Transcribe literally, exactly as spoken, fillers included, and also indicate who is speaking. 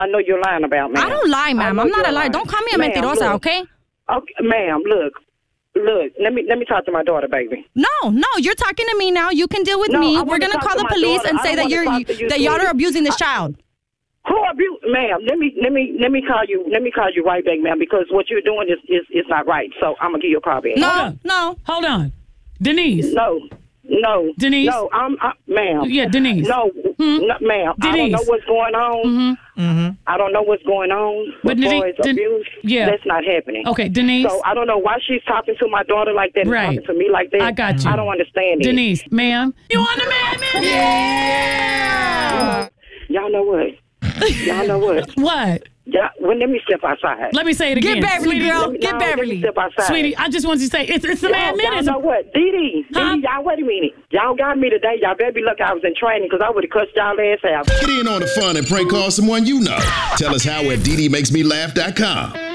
Speaker 1: I know you're lying about, ma'am.
Speaker 2: I don't lie, ma'am. I'm not a liar. Don't call me a
Speaker 1: ma'am,
Speaker 2: mentirosa,
Speaker 1: look.
Speaker 2: okay?
Speaker 1: Okay, ma'am, look. Look, let me let me talk to my daughter, baby.
Speaker 2: No, no, you're talking to me now. You can deal with
Speaker 1: no,
Speaker 2: me.
Speaker 1: I
Speaker 2: We're
Speaker 1: wanna
Speaker 2: gonna call the
Speaker 1: to
Speaker 2: police
Speaker 1: daughter.
Speaker 2: and say that you're
Speaker 1: you,
Speaker 2: that y'all are abusing this
Speaker 1: I,
Speaker 2: child.
Speaker 1: Who abuse, ma'am? Let me let me let me call you. Let me call you right back, ma'am, because what you're doing is is, is not right. So I'm gonna give you a call back.
Speaker 2: No,
Speaker 3: Hold on.
Speaker 2: no.
Speaker 3: Hold on, Denise.
Speaker 1: No. No,
Speaker 3: Denise.
Speaker 1: No, I'm, I, ma'am.
Speaker 3: Yeah, Denise.
Speaker 1: No,
Speaker 3: hmm?
Speaker 1: no ma'am.
Speaker 3: Denise.
Speaker 1: I don't know what's going on.
Speaker 3: Mm-hmm.
Speaker 4: Mm-hmm.
Speaker 1: I don't know what's going on.
Speaker 3: But
Speaker 1: as far
Speaker 3: Denise,
Speaker 1: as
Speaker 3: Den-
Speaker 1: abuse,
Speaker 3: yeah.
Speaker 1: that's not happening.
Speaker 3: Okay, Denise.
Speaker 1: So I don't know why she's talking to my daughter like that and
Speaker 3: Right.
Speaker 1: talking to me like that.
Speaker 3: I got you.
Speaker 1: I don't understand it.
Speaker 3: Denise, ma'am. You on the man? Yeah.
Speaker 1: Y'all know what? Y'all know what?
Speaker 3: What?
Speaker 1: Y'all, well, let me step outside.
Speaker 3: Let me say it again.
Speaker 2: Get Beverly,
Speaker 3: Sweetie,
Speaker 2: girl.
Speaker 1: Let me-
Speaker 2: Get
Speaker 1: no, let me
Speaker 2: Beverly.
Speaker 1: step outside.
Speaker 3: Sweetie, I just want you to say it's it's the
Speaker 1: Y'all,
Speaker 3: man
Speaker 1: y'all
Speaker 3: minutes.
Speaker 1: know what? Dee Dee,
Speaker 3: Huh?
Speaker 1: Dee Dee, y'all wait a minute. Y'all got me today. Y'all better be lucky I was in training because I would have cussed y'all ass out.
Speaker 5: Get in on the fun and prank call someone you know. Tell us how at D D makes me laugh dot com.